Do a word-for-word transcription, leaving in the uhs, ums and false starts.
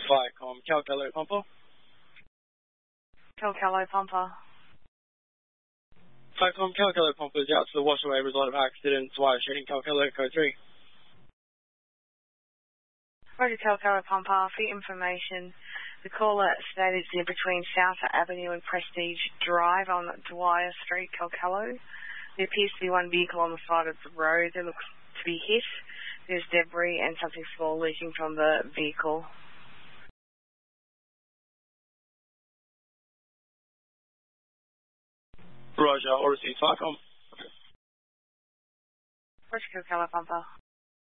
Vicom, Calcalo Pumper. Calcalo Pumper. Vicom, Calcalo Pumper is out to the Washaway result of accidents, wire sheeting, Calcalo code three. Roger, Calcalo Pumper. For your information, the caller stated is between South Avenue and Prestige Drive on Dwyer Street, Calcalo. There appears to be one vehicle on the side of the road that looks to be hit. There's debris and something small leaking from the vehicle. Roger, all received Vicom. Roger, Calcalo Pumper.